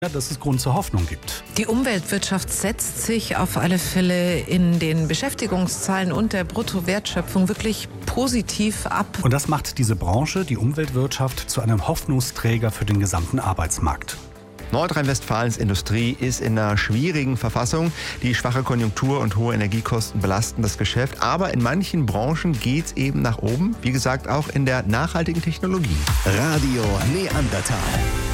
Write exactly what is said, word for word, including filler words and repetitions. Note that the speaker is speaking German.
dass es Grund zur Hoffnung gibt. Die Umweltwirtschaft setzt sich auf alle Fälle in den Beschäftigungszahlen und der Bruttowertschöpfung wirklich positiv ab. Und das macht diese Branche, die Umweltwirtschaft, zu einem Hoffnungsträger für den gesamten Arbeitsmarkt. Nordrhein-Westfalens Industrie ist in einer schwierigen Verfassung. Die schwache Konjunktur und hohe Energiekosten belasten das Geschäft. Aber in manchen Branchen geht es eben nach oben. Wie gesagt, auch in der nachhaltigen Technologie. Radio Neandertal.